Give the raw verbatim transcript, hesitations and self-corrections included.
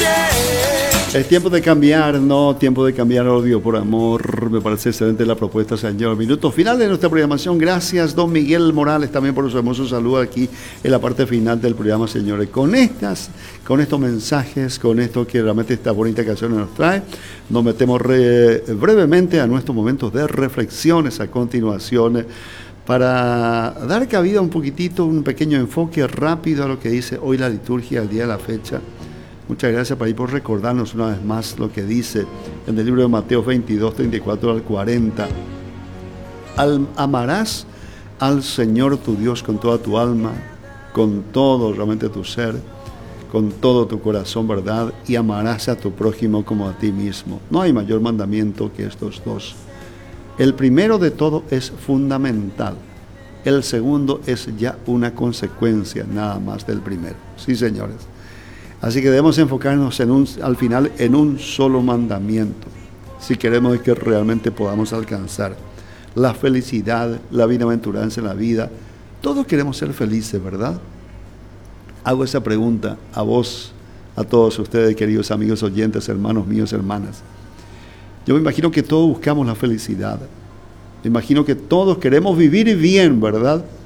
Es tiempo de cambiar, no tiempo de cambiar odio por amor. Me parece excelente la propuesta, señor. Minuto final de nuestra programación. Gracias, don Miguel Morales, también por su hermoso saludo aquí en la parte final del programa, señores. Con estas, con estos mensajes, con esto que realmente esta bonita canción nos trae, nos metemos re, brevemente a nuestros momentos de reflexiones a continuación, para dar cabida un poquitito, un pequeño enfoque rápido a lo que dice hoy la liturgia, el día de la fecha. Muchas gracias, Padre, por recordarnos una vez más lo que dice en el libro de Mateo veintidós, treinta y cuatro al cuarenta. Al, amarás al Señor tu Dios con toda tu alma, con todo realmente tu ser, con todo tu corazón, ¿verdad? Y amarás a tu prójimo como a ti mismo. No hay mayor mandamiento que estos dos. El primero de todo es fundamental. El segundo es ya una consecuencia nada más del primero. Sí, señores. Así que debemos enfocarnos en un, al final en un solo mandamiento, si queremos que realmente podamos alcanzar la felicidad, la bienaventuranza en la vida. Todos queremos ser felices, ¿verdad? Hago esa pregunta a vos, a todos ustedes, queridos amigos oyentes, hermanos míos, hermanas. Yo me imagino que todos buscamos la felicidad. Me imagino que todos queremos vivir bien, ¿verdad?